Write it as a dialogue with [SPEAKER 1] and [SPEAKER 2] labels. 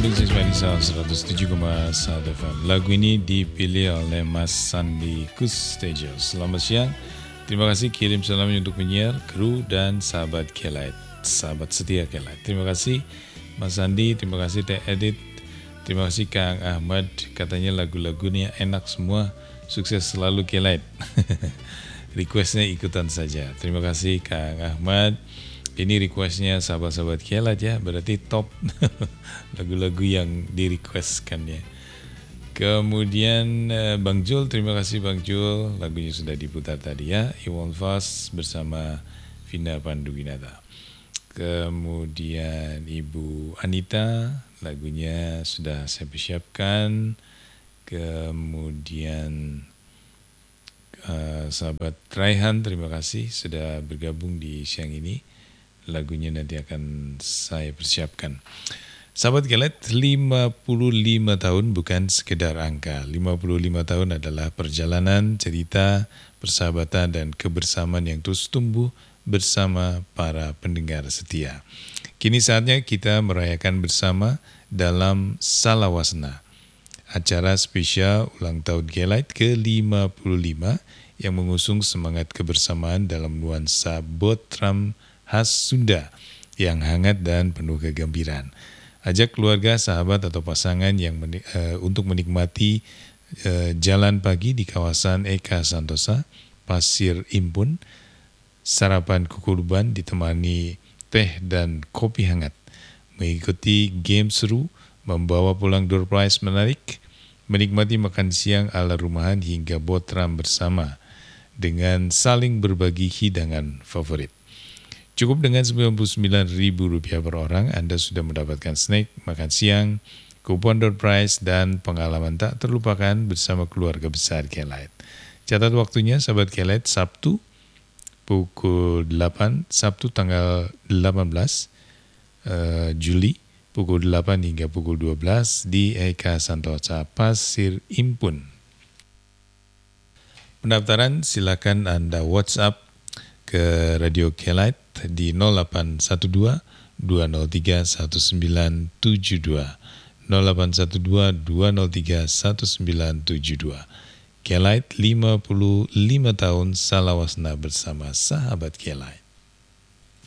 [SPEAKER 1] Bisnis Marisa 107,1 FM. Lagu ini dipilih oleh Mas Sandi Kustejo. Selamat siang. Terima kasih kirim salamnya untuk penyiar, kru, dan sahabat Kelight. Sahabat setia Kelight. Terima kasih Mas Sandi, terima kasih Teh Edit, terima kasih Kang Ahmad. Katanya lagu-lagunya enak semua. Sukses selalu Kelight. Requestnya ikutan saja. Terima kasih Kang Ahmad. Ini requestnya sahabat-sahabat Kelight ya, berarti top lagu-lagu yang di-requestkan ya. Kemudian Bang Jul, terima kasih Bang Jul, lagunya sudah diputar tadi ya, Iwan Fals bersama Vina Panduwinata. Kemudian Ibu Anita, lagunya sudah saya persiapkan. Kemudian sahabat Raihan, terima kasih sudah bergabung di siang ini. Lagunya nanti akan saya persiapkan. Sahabat Kelight, 55 tahun bukan sekedar angka. 55 tahun adalah perjalanan, cerita, persahabatan, dan kebersamaan yang terus tumbuh bersama para pendengar setia. Kini saatnya kita merayakan bersama dalam Salawasna, acara spesial ulang tahun Kelight ke-55 yang mengusung semangat kebersamaan dalam nuansa botram khas Sunda yang hangat dan penuh kegembiraan. Ajak keluarga, sahabat, atau pasangan yang untuk menikmati jalan pagi di kawasan Eka Santosa, Pasir Impun. Sarapan kukurban ditemani teh dan kopi hangat. Mengikuti game seru, membawa pulang door prize menarik, menikmati makan siang ala rumahan hingga botram bersama dengan saling berbagi hidangan favorit. Cukup dengan Rp99.000 per orang, Anda sudah mendapatkan snack, makan siang, kupon door prize, dan pengalaman tak terlupakan bersama keluarga besar Kelight. Catat waktunya, sahabat Kelight, Sabtu pukul 8, Sabtu tanggal 18 Juli, pukul 8 hingga pukul 12 di Eka Santosa, Pasir Impun. Pendaftaran silakan Anda WhatsApp ke Radio Kelight di 0812 203 1972 0812 203 1972. Kelight 55 tahun Salawasna bersama sahabat Kelight.